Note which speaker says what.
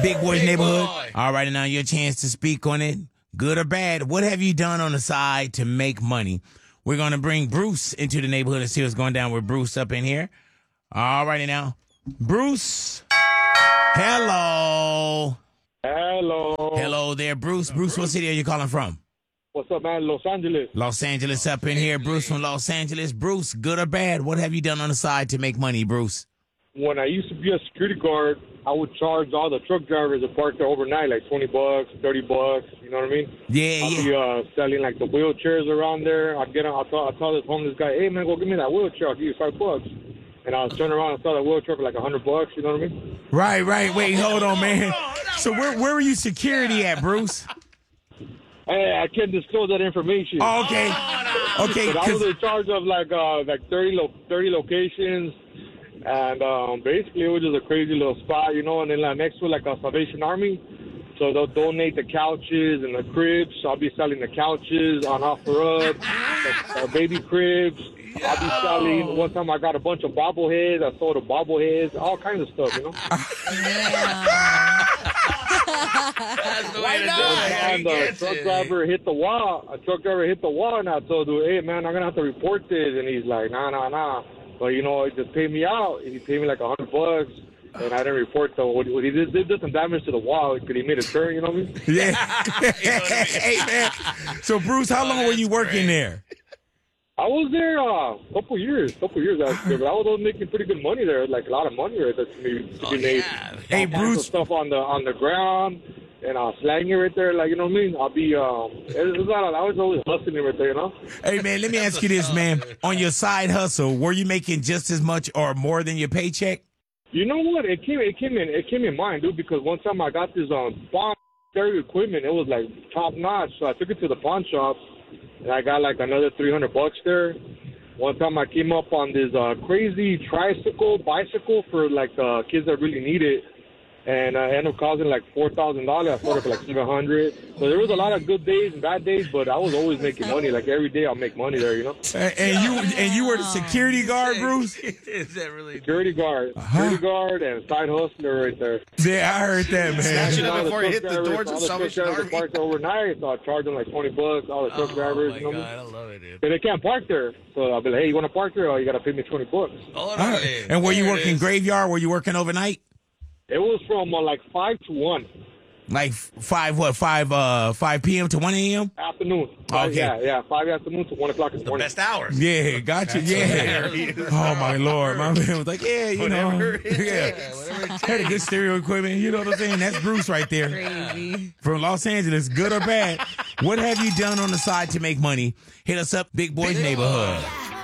Speaker 1: Big Boy's Neighborhood. All right, and now your chance to speak on it. Good or bad, what have you done on the side to make money? We're going to bring Bruce into the neighborhood and see what's going down with Bruce up in here. All righty now. Bruce. Hello.
Speaker 2: Hello.
Speaker 1: Hello there, Bruce. Bruce, what city are you calling from?
Speaker 2: What's up, man? Los Angeles.
Speaker 1: Los Angeles up in here. Bruce from Los Angeles. Bruce, good or bad, what have you done on the side to make money, Bruce?
Speaker 2: When I used to be a security guard, I would charge all the truck drivers that park there overnight, like $20, $30. You know what I mean?
Speaker 1: Yeah.
Speaker 2: I'd be selling like the wheelchairs around there. I'll tell this homeless guy, hey man, go give me that wheelchair. I'll give you $5. And I'll turn around and sell that wheelchair for like $100. You know what I mean?
Speaker 1: Right. Wait, hold on, man. So where were you security at, Bruce?
Speaker 2: Hey, I can't disclose that information.
Speaker 1: Oh, okay. Okay.
Speaker 2: But I was in charge of like 30 locations. And basically, it was just a crazy little spot, you know. And then next to like a Salvation Army, so they'll donate the couches and the cribs. So I'll be selling the couches on OfferUp, the baby cribs. I'll be selling. One time I got a bunch of bobbleheads. I sold the bobbleheads, all kinds of stuff, you know.
Speaker 3: Why not?
Speaker 2: And the truck driver hit the wall. And I told him, hey man, I'm gonna have to report this. And he's like, nah. But, you know, he just paid me out. He paid me like $100, and I didn't report though. What he did some damage to the wall because he made a turn, you know what I mean?
Speaker 1: Yeah. Hey, man. So, Bruce, how long were you working there?
Speaker 2: I was there a couple years actually, but I was making pretty good money there, like a lot of money right there to be made.
Speaker 3: Yeah.
Speaker 1: Hey, Bruce.
Speaker 2: Stuff on the ground. And I'll slang it right there, like, you know what I mean? I'll be, I was always hustling right there, you know?
Speaker 1: Hey, man, let me ask you this, man. On your side hustle, were you making just as much or more than your paycheck?
Speaker 2: You know what? It came in mind, dude, because one time I got this bomb stereo equipment. It was, like, top-notch. So I took it to the pawn shop, and I got, like, another $300 there. One time I came up on this crazy bicycle for, like, kids that really need it. And I ended up costing like $4,000. I sold it for like $700. So there was a lot of good days and bad days, but I was always making money. Like every day, I'll make money there, you know.
Speaker 1: And you were the security guard, Bruce?
Speaker 3: Is that really
Speaker 2: Security guard and side hustler right there.
Speaker 1: Yeah, I heard that, man.
Speaker 3: Snatching up before you hit the doors of Salvation Army?
Speaker 2: Parked overnight, so I charge them like $20. All the truck drivers,
Speaker 3: my
Speaker 2: you know.
Speaker 3: God, I love it, dude.
Speaker 2: But they can't park there, so I'll be like, hey, you want to park there? Oh, you got to pay me $20.
Speaker 3: All
Speaker 1: right. And were you working graveyard? Were you working overnight?
Speaker 2: It was from like 5 to 1.
Speaker 1: Like 5 p.m. to 1 a.m.?
Speaker 2: Afternoon.
Speaker 1: Okay.
Speaker 2: Yeah, 5 afternoon to 1 o'clock in the morning.
Speaker 3: Best hours.
Speaker 1: Yeah, gotcha. Yeah. Oh, my Lord. My man was like, yeah, you know. Yeah. Had a good stereo equipment. You know what I'm saying? That's Bruce right there.
Speaker 4: Crazy.
Speaker 1: From Los Angeles, good or bad. What have you done on the side to make money? Hit us up, Big Boy's Neighborhood.